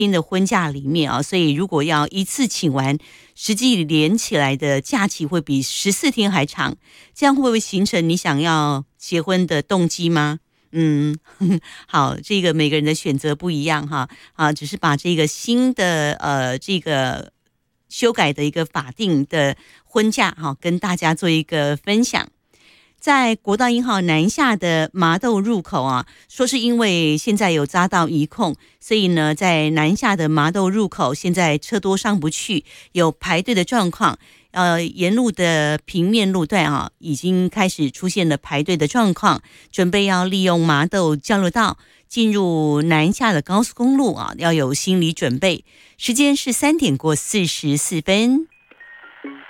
天的婚假里面啊，所以如果要一次请完，实际连起来的假期会比14天还长，这样会不会形成你想要结婚的动机吗？好，这个每个人的选择不一样哈，只是把这个新的这个修改的一个法定的婚假哈，跟大家做一个分享。在国道1号南下的麻豆入口啊，说是因为现在有匝道移控，所以呢，在南下的麻豆入口现在车多上不去，有排队的状况。沿路的平面路段啊，已经开始出现了排队的状况，准备要利用麻豆交流道进入南下的高速公路啊，要有心理准备。时间是3点过44分。